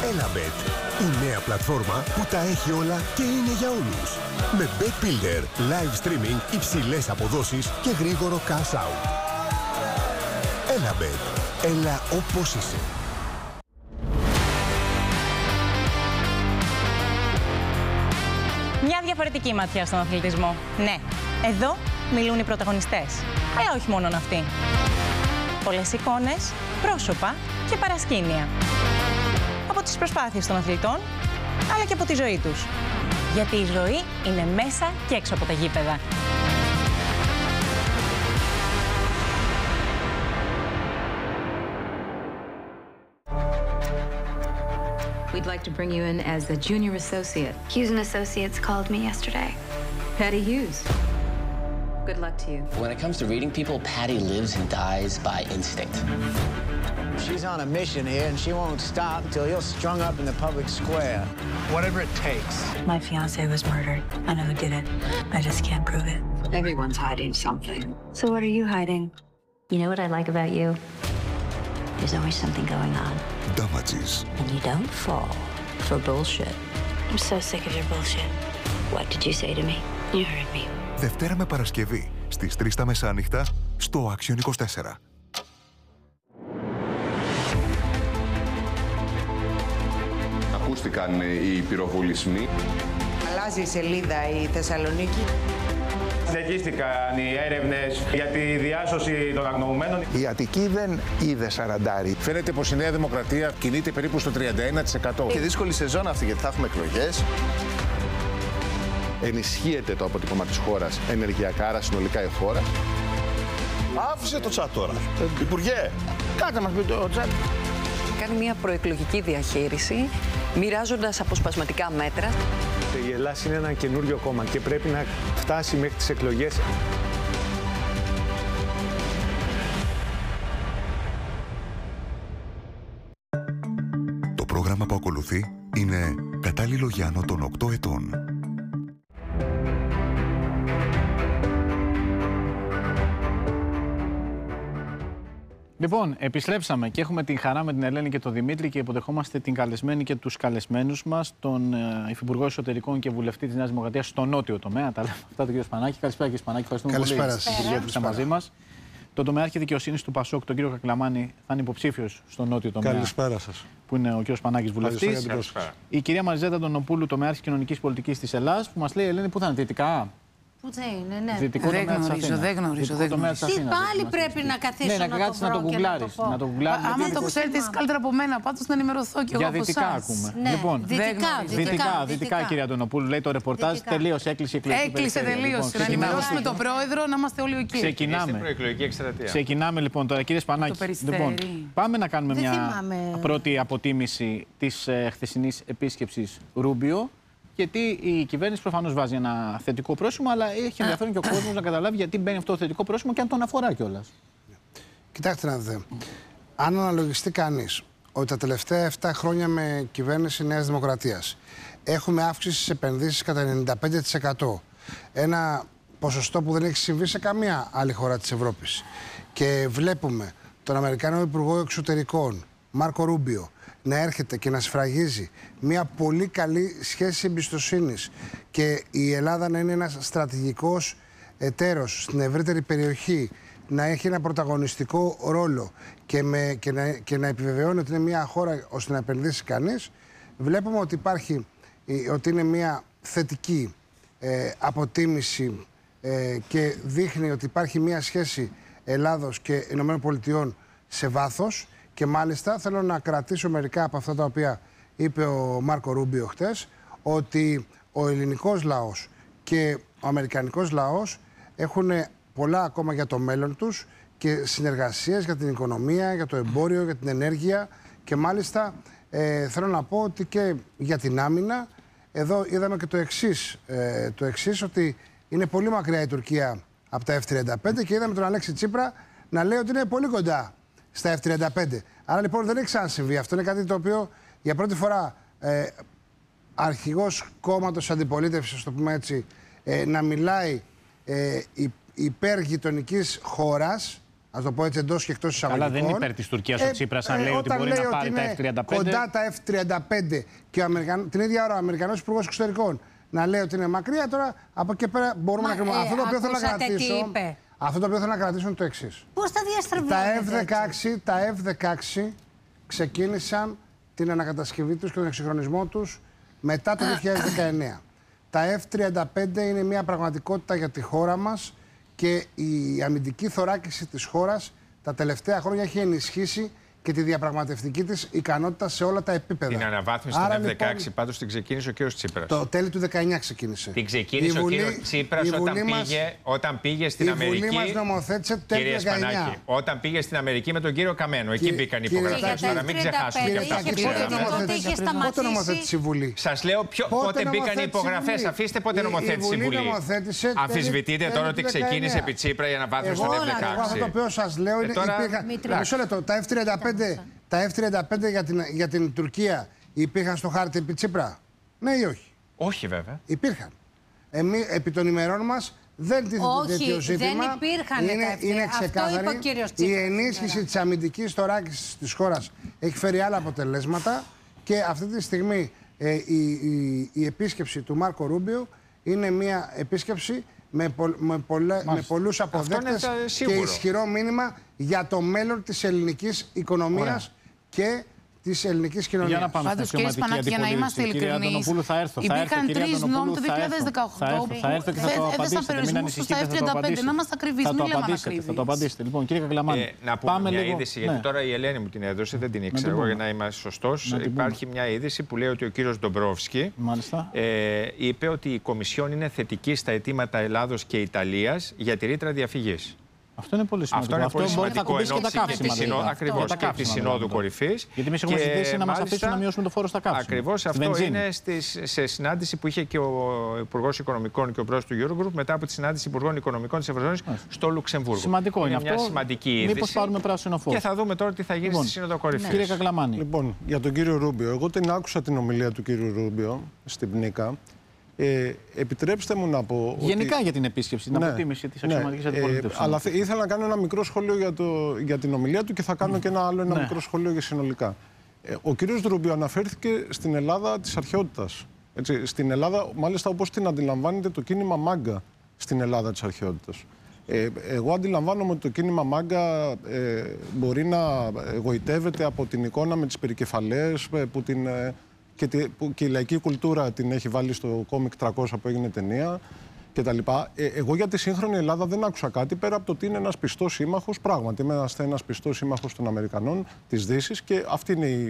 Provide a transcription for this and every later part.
Elabet, η νέα πλατφόρμα που τα έχει όλα και είναι για όλους. Με Bet Builder, live streaming, υψηλές αποδόσεις και γρήγορο cash out. Elabet, έλα όπως είσαι. Μια διαφορετική ματιά στον αθλητισμό. Ναι, εδώ μιλούν οι πρωταγωνιστές. Αλλά όχι μόνον αυτοί. Πολλές εικόνες, πρόσωπα και παρασκήνια. Από τις προσπάθειες των αθλητών, αλλά και από τη ζωή τους. Γιατί η ζωή είναι μέσα και έξω από τα γήπεδα. We'd like to bring you in as a junior associate. Hughes and Associates called me yesterday. Patty Hughes. Good luck to you. When it comes to reading people, Patty lives and dies by instinct. She's on a mission here, and she won't stop until you're strung up in the public square. Whatever it takes. My fiancé was murdered. I know who did it. I just can't prove it. Everyone's hiding something. So what are you hiding? You know what I like about you? There's always something going on. Damages. And you don't fall for bullshit. I'm so sick of your bullshit. What did you say to me? You heard me. Δευτέρα με Παρασκευή στις 3 τα μεσάνυχτα στο Action 24. Ακούστηκαν οι πυροβολισμοί. Αλλάζει η σελίδα η Θεσσαλονίκη. Συνεχίστηκαν οι έρευνες για τη διάσωση των αγνοωμένων. Η Αττική δεν είδε σαραντάρι. Φαίνεται πως η Νέα Δημοκρατία κινείται περίπου στο 31%. Και δύσκολη σεζόν αυτή, γιατί θα έχουμε εκλογές. Ενισχύεται το αποτύπωμα της χώρας ενεργειακά, άρα συνολικά η χώρα. Άφησε το τσάτ τώρα. Υπουργέ, Κάτε μας πει το τσάτ. Κάνει μια προεκλογική διαχείριση, μοιράζοντας αποσπασματικά μέτρα. Η Ελλάδα είναι ένα καινούριο κόμμα και πρέπει να φτάσει μέχρι τις εκλογές. Το πρόγραμμα που ακολουθεί είναι κατάλληλο για άνω των 8 ετών. Λοιπόν, επιστρέψαμε και έχουμε την χαρά με την Ελένη και τον Δημήτρη και υποδεχόμαστε την καλεσμένη και τους καλεσμένους μας, τον Υφυπουργό Εσωτερικών και Βουλευτή της Νέας Δημοκρατίας στο νότιο τομέα. Τα λέμε αυτά, τον κύριο Σπανάκη. Καλησπέρα, κύριε Σπανάκη. Ευχαριστούμε πολύ που είστε μαζί μας. Τον τομεάρχη δικαιοσύνης του Πασόκ, τον κύριο Κακλαμάνη, θα είναι υποψήφιος στο νότιο τομέα. Καλησπέρα σας. Που είναι ο κύριος Σπανάκης, βουλευτής. Η κυρία Μαριζέτα Ντονοπούλου, τομεάρχη κοινωνικής πολιτικής της Ελλάδας, που μας λέει, Ελένη, πού θα είναι, δυτικά. Πού θα είναι, ναι. Δεν γνωρίζω. Τι πάλι πρέπει να καθίσω να το βρω να το γκουγκλάρεις. Άμα το ξέρεις καλύτερα από μένα, πάντως να ενημερωθώ κι εγώ από εσάς. Για δυτικά ακούμε. Ναι. Λοιπόν, δυτικά, κυρία Ντονοπούλου, λέει το ρεπορτάζ. Τελείωσε, έκλεισε η εκλογική περιφέρεια. Τελείωσε. Να ενημερώσουμε τον πρόεδρο, να είμαστε όλοι εκεί. Ξεκινάμε λοιπόν τώρα, κύριε Σπανάκη. Λοιπόν, πάμε να κάνουμε μια πρώτη αποτίμηση της χθεσινής επίσκεψης Ρούμπιο. Γιατί η κυβέρνηση προφανώς βάζει ένα θετικό πρόσημο, αλλά έχει ενδιαφέρον και ο κόσμος να καταλάβει γιατί μπαίνει αυτό το θετικό πρόσημο και αν τον αφορά κιόλας. Κοιτάξτε να δείτε. Αν αναλογιστεί κανείς ότι τα τελευταία 7 χρόνια με κυβέρνηση Νέας Δημοκρατίας έχουμε αύξηση στις επενδύσεις κατά 95%. Ένα ποσοστό που δεν έχει συμβεί σε καμία άλλη χώρα της Ευρώπης. Και βλέπουμε τον Αμερικανό Υπουργό Εξωτερικών, Μάρκο Ρούμπιο, να έρχεται και να σφραγίζει μια πολύ καλή σχέση εμπιστοσύνης και η Ελλάδα να είναι ένας στρατηγικός εταίρος στην ευρύτερη περιοχή, να έχει ένα πρωταγωνιστικό ρόλο και να επιβεβαιώνει ότι είναι μια χώρα ώστε να επενδύσει κανείς, βλέπουμε ότι ότι είναι μια θετική αποτίμηση και δείχνει ότι υπάρχει μια σχέση Ελλάδος και ΗΠΑ σε βάθος. Και μάλιστα θέλω να κρατήσω μερικά από αυτά τα οποία είπε ο Μάρκο Ρούμπιο χτες, ότι ο ελληνικός λαός και ο αμερικανικός λαός έχουν πολλά ακόμα για το μέλλον τους και συνεργασίες για την οικονομία, για το εμπόριο, για την ενέργεια και μάλιστα θέλω να πω ότι και για την άμυνα. Εδώ είδαμε και το εξής, ότι είναι πολύ μακριά η Τουρκία από τα F-35 και είδαμε τον Αλέξη Τσίπρα να λέει ότι είναι πολύ κοντά στα F-35. Άρα λοιπόν δεν έχει ξανασυμβεί. Αυτό είναι κάτι το οποίο για πρώτη φορά αρχηγός κόμματος αντιπολίτευσης, το πούμε έτσι, να μιλάει υπέρ γειτονικής χώρας, ας το πω έτσι, εντός και εκτός εισαγωγικών. Αλλά δεν είναι υπέρ της Τουρκίας ο Τσίπρας αν λέει ότι μπορεί να πάρει τα F-35. Κοντά τα F-35 και την ίδια ώρα ο Αμερικανός Υπουργός Εξωτερικών να λέει ότι είναι μακριά, τώρα από εκεί πέρα μπορούμε να κρίνουμε. Αυτό το οποίο θέλω να κρατήσω. Αυτό το οποίο θέλω να κρατήσω είναι το εξής. Πώς τα διαστρεβλώνετε? Τα F-16 ξεκίνησαν την ανακατασκευή τους και τον εξυγχρονισμό τους μετά το 2019. Τα F-35 είναι μια πραγματικότητα για τη χώρα μας και η αμυντική θωράκιση της χώρας τα τελευταία χρόνια έχει ενισχύσει και τη διαπραγματευτική της ικανότητα σε όλα τα επίπεδα. Την αναβάθμιση των F-16 πάντως την ξεκίνησε ο κ. Τσίπρας. Το τέλη του 19 ξεκίνησε. Την ξεκίνησε ο κ. Τσίπρας όταν πήγε στην Αμερική. Η Βουλή μας νομοθέτησε τέλη του 19. Όταν πήγε στην Αμερική με τον κύριο Καμένο. Εκεί μπήκαν οι υπογραφές. Τώρα μην ξεχάσουμε και αυτά που ξέραμε. Πότε νομοθέτησε η Βουλή? Σας λέω πότε μπήκαν οι υπογραφές. Αφήστε πότε νομοθέτησε η Βουλή. Αμφισβητείτε τώρα ότι ξεκίνησε επί Τσίπρα η αναβάθμιση των F-16. Αυτό το οποίο σας λέω είναι μισό λεπτό. Τα F-35 για την Τουρκία υπήρχαν στο χάρτη επί Τσίπρα? Ναι ή όχι? Όχι βέβαια. Υπήρχαν. Επί των ημερών μας δεν τίθεται τέτοιο ζήτημα. Δεν υπήρχαν είναι ξεκάθαρη. Η ενίσχυση της αμυντικής θωράκισης της χώρας έχει φέρει άλλα αποτελέσματα και αυτή τη στιγμή η επίσκεψη του Μάρκο Ρούμπιο είναι μια επίσκεψη με πολλούς αποδέκτες και ισχυρό μήνυμα για το μέλλον της ελληνικής οικονομίας και της ελληνικής κοινωνίας. Για να πάμε Πάντως, κύριε Σπανάκη, για να είμαστε ειλικρινείς, υπήρχαν 3 νόμοι το 2018 που έδεσαν περιορισμούς στα F-35. Να είμαστε ακριβείς, μην λέμε ανακρίβειες. Θα το απαντήσετε. Λοιπόν, κύριε Κακλαμάνη, να πούμε μια είδηση, γιατί τώρα η Ελένη μου την έδωσε, δεν την ήξερα εγώ για να είμαι σωστός. Υπάρχει μια είδηση που λέει ότι ο κύριος Ντομπρόφσκι είπε ότι η Κομισιόν είναι θετική στα αιτήματα Ελλάδος και Ιταλίας για τη ρήτρα διαφυγής. Αυτό είναι πολύ σημαντικό. Αυτό είναι πολύ σημαντικό ακριβώς και τη Συνόδου Κορυφής. Γιατί εμείς έχουμε ζητήσει να μας αφήσουν να μειώσουμε το φόρο στα καύσιμα. Ακριβώς αυτό είναι σε συνάντηση που είχε και ο Υπουργός Οικονομικών και ο πρόεδρος του Eurogroup μετά από τη συνάντηση Υπουργών Οικονομικών της Ευρωζώνης στο Λουξεμβούργο. Σημαντικό είναι αυτό. Μια σημαντική είδηση. Μήπως πάρουμε πράσινο φως. Και θα δούμε τώρα τι θα γίνει στη Σύνοδο Κορυφής. Κύριε Κακλαμάνη. Λοιπόν, για τον κύριο Ρούμπιο, εγώ την άκουσα την ομιλία του κύριου Ρούμπιο στην Πνίκα. Επιτρέψτε μου να πω. Γενικά για την επίσκεψη, την αποτίμηση της αξιωματικής αντιπολίτευσης. Αλλά ήθελα να κάνω ένα μικρό σχόλιο για την ομιλία του και θα κάνω και ένα μικρό σχόλιο για συνολικά. Ο κύριος Ρούμπιο αναφέρθηκε στην Ελλάδα της αρχαιότητας. Στην Ελλάδα, μάλιστα όπως την αντιλαμβάνεται το κίνημα Μάγκα στην Ελλάδα της αρχαιότητας. Εγώ αντιλαμβάνομαι ότι το κίνημα Μάγκα μπορεί να εγωιτεύεται από την εικόνα με τις περικεφαλές και η λαϊκή κουλτούρα την έχει βάλει στο κόμικ 300 που έγινε ταινία κτλ. Εγώ για τη σύγχρονη Ελλάδα δεν άκουσα κάτι πέρα από το ότι είναι ένας πιστός σύμμαχος. Πράγματι, είμαστε ένας πιστός σύμμαχος των Αμερικανών, της Δύσης και αυτή είναι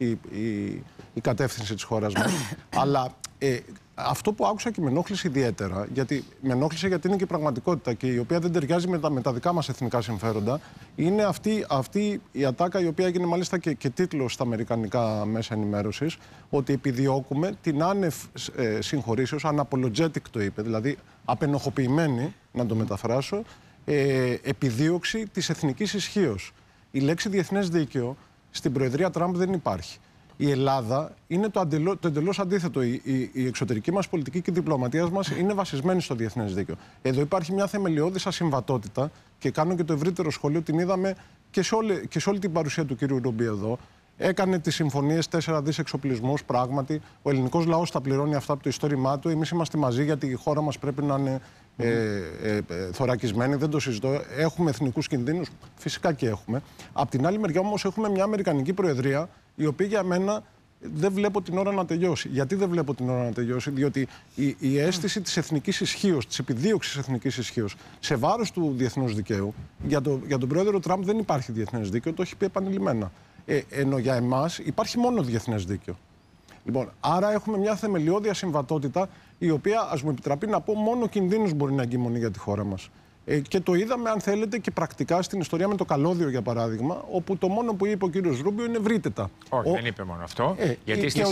η κατεύθυνση της χώρας μας. Αλλά αυτό που άκουσα και με ενόχλησε ιδιαίτερα, γιατί είναι και η πραγματικότητα και η οποία δεν ταιριάζει με τα δικά μας εθνικά συμφέροντα, είναι αυτή η ατάκα η οποία έγινε μάλιστα και τίτλος στα αμερικανικά μέσα ενημέρωσης, ότι επιδιώκουμε την άνευ συγχωρήσεως, unapologetic το είπε, δηλαδή απενοχοποιημένη, να το μεταφράσω, επιδίωξη της εθνικής ισχύως. Η λέξη διεθνές δίκαιο στην Προεδρία Τραμπ δεν υπάρχει. Η Ελλάδα είναι το εντελώς αντίθετο. Η εξωτερική μας πολιτική και η διπλωματία μας είναι βασισμένη στο διεθνές δίκαιο. Εδώ υπάρχει μια θεμελιώδης ασυμβατότητα και κάνω και το ευρύτερο σχόλιο, την είδαμε και σε όλη την παρουσία του κύριου Ρούμπι εδώ. Έκανε τις συμφωνίες 4 δις εξοπλισμούς, πράγματι. Ο ελληνικός λαός τα πληρώνει αυτά από το ιστόρημά του. Εμείς είμαστε μαζί γιατί η χώρα μας πρέπει να είναι θωρακισμένη, δεν το συζητώ. Έχουμε εθνικούς κινδύνους, φυσικά και έχουμε. Απ' την άλλη μεριά όμως έχουμε μια Αμερικανική Προεδρία, η οποία για μένα δεν βλέπω την ώρα να τελειώσει. Γιατί δεν βλέπω την ώρα να τελειώσει? Διότι η αίσθηση της εθνικής ισχύως, της επιδίωξης εθνικής ισχύως, σε βάρος του διεθνούς δικαίου, για τον πρόεδρο Τραμπ δεν υπάρχει διεθνές δίκαιο, το έχει πει επανειλημμένα. Ενώ για εμάς υπάρχει μόνο διεθνές δίκαιο. Λοιπόν, άρα έχουμε μια θεμελιώδη ασυμβατότητα, η οποία, ας μου επιτραπεί να πω, μόνο κινδύνους μπορεί να εγκυμονεί για τη χώρα μας. Και το είδαμε, αν θέλετε, και πρακτικά στην ιστορία με το καλώδιο, για παράδειγμα, όπου το μόνο που είπε ο κύριος Ρούμπιο είναι βρείτε τα. Όχι, δεν είπε μόνο αυτό. Γιατί στη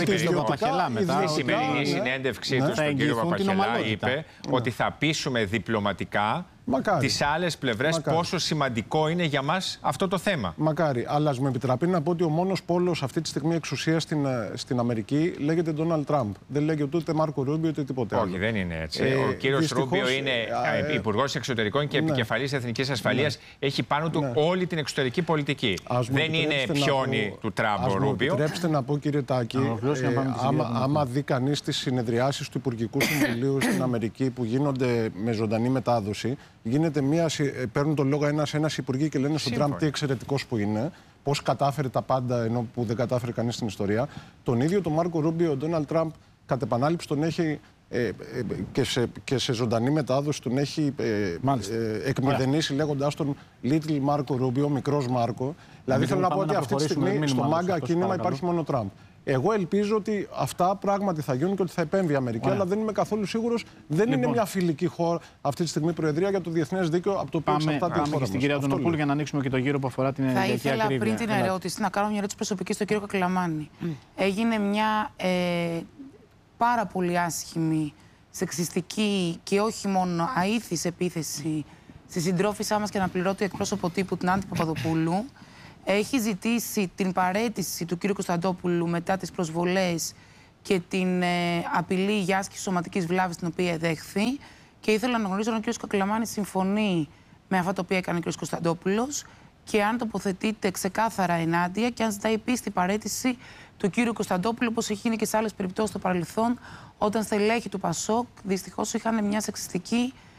σημερινή συνέντευξή του στον κύριο Παπαχελά είπε ότι θα πείσουμε διπλωματικά τις άλλες πλευρές πόσο σημαντικό είναι για μας αυτό το θέμα. Μακάρι. Αλλά ας μου επιτραπεί να πω ότι ο μόνος πόλος αυτή τη στιγμή εξουσίας στην Αμερική λέγεται Ντόναλντ Τραμπ. Δεν λέγεται ούτε Μάρκο Ρούμπιο ούτε τίποτε άλλο. Όχι, δεν είναι έτσι. Ο κύριος Ρούμπιο είναι υπουργός εξωτερικών και επικεφαλής εθνικής ασφαλείας. Έχει πάνω του όλη την εξωτερική πολιτική. Δεν είναι πιόνι του Τραμπ ο Ρούμπιο. Επιτρέψτε να πω, κύριε Τάκη, άμα δει κανείς τις συνεδριάσεις του Υπουργικού Συμβουλίου στην Αμερική που γίνονται με ζωντανή μετάδοση, παίρνουν τον λόγο ένας υπουργοί και λένε στον Τραμπ τι εξαιρετικός που είναι, πώς κατάφερε τα πάντα ενώ που δεν κατάφερε κανείς στην ιστορία. Τον ίδιο τον Μάρκο Ρούμπιο, ο Ντόναλντ Τραμπ, κατ' επανάληψη τον έχει και σε ζωντανή μετάδοση τον έχει εκμηδενήσει λέγοντάς τον Little Μάρκο Ρούμπιο, μικρός Μάρκο. Δηλαδή θέλω να πω ότι αυτή τη στιγμή στο μάγκα κίνημα υπάρχει μόνο Τραμπ. Εγώ ελπίζω ότι αυτά πράγματι θα γίνουν και ότι θα επέμβει η Αμερική, αλλά δεν είμαι καθόλου σίγουρος. Δεν είναι μια φιλική χώρα αυτή τη στιγμή Προεδρία για το διεθνές δίκαιο από το οποίο εξαρτάται η χώρα μας. Πάμε στην κυρία Αντωνοπούλου για να ανοίξουμε και το γύρο που αφορά την ενεργειακή ακρίβεια. Θα ήθελα πριν την ερώτηση να κάνω μια ερώτηση προσωπική στον κύριο Κακλαμάνη. Έγινε μια πάρα πολύ άσχημη, σεξιστική και όχι μόνο αήθης επίθεση στη συντρόφισσά μας και αναπληρώτη εκπρόσωπο τύπου την Άντι Παπαδοπούλου. Έχει ζητήσει την παραίτηση του κ. Κωνσταντόπουλου μετά τις προσβολές και την απειλή για άσκηση σωματικής βλάβης την οποία εδέχθη. Και ήθελα να γνωρίζω αν ο κ. Κακλαμάνης συμφωνεί με αυτά τα οποία έκανε ο κ. Κωνσταντόπουλος και αν τοποθετείται ξεκάθαρα ενάντια και αν ζητάει επίσης την παραίτηση του κ. Κωνσταντόπουλου, όπως έχει γίνει και σε άλλες περιπτώσεις στο παρελθόν, όταν στελέχη του ΠΑΣΟΚ δυστυχώς είχαν μια σεξιστική